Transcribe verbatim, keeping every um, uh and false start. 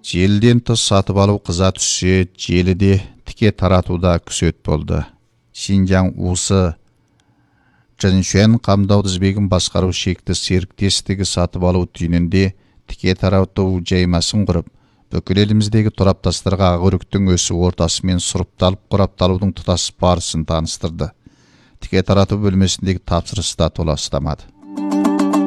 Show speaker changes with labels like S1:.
S1: Желіден тыс сатып алу қыза түссе, желіде тіке таратуда күсет болды. Шинжаң усы Жыншуен қамдау тізбегін басқару шекті серіктестігі сатып алу түйінінде тіке тарату жаймасын құрып, бүкіл еліміздегі тораптастарға ағырүктің өсі ортасымен сұрыпталып құрапталудың тұтас барысын таныстырды. Тіке тарату бөлмесіндегі тапсырыста толастамады.